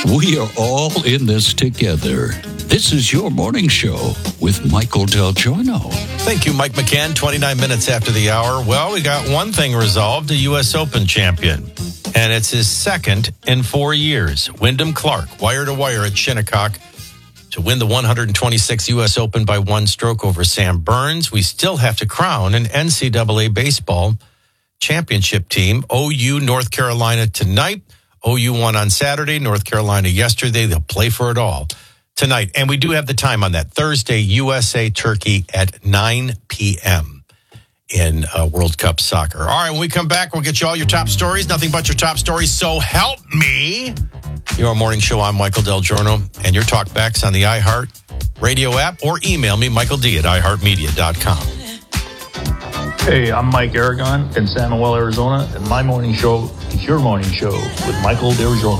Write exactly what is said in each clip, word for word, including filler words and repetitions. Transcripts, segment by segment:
We are all in this together. This is your morning show with Michael Del Giorno. Thank you, Mike McCann. twenty-nine minutes after the hour. Well, we got one thing resolved, a U S Open champion. And it's his second in four years. Wyndham Clark, wire to wire at Shinnecock to win the one hundred twenty-sixth U S Open by one stroke over Sam Burns. We still have to crown an N C double A baseball championship team. O U, North Carolina tonight. O U won on Saturday, North Carolina yesterday. They'll play for it all tonight. And we do have the time on that. Thursday, U S A Turkey at nine p.m. in uh, World Cup soccer. All right, when we come back, we'll get you all your top stories. Nothing but your top stories. So help me. Your morning show, I'm Michael Del Giorno. And your talkbacks on the iHeart Radio app or email me, Michael D at i heart media dot com. Hey, I'm Mike Aragon in San Noel, Arizona, and my morning show is your morning show with Michael Del Giorno.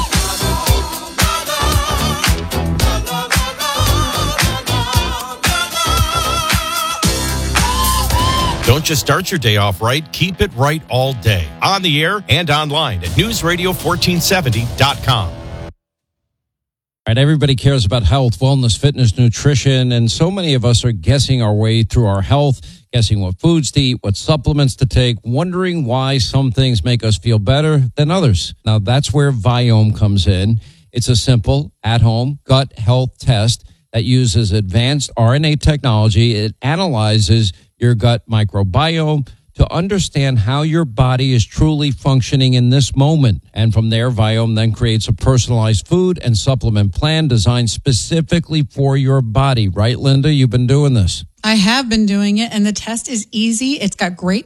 Don't just start your day off right, keep it right all day. On the air and online at news radio fourteen seventy dot com. All right, everybody cares about health, wellness, fitness, nutrition, and so many of us are guessing our way through our health, guessing what foods to eat, what supplements to take, wondering why some things make us feel better than others. Now, that's where Viome comes in. It's a simple, at-home gut health test that uses advanced R N A technology. It analyzes your gut microbiome to understand how your body is truly functioning in this moment. And from there, Viome then creates a personalized food and supplement plan designed specifically for your body. Right, Linda? You've been doing this. I have been doing it, and the test is easy. It's got great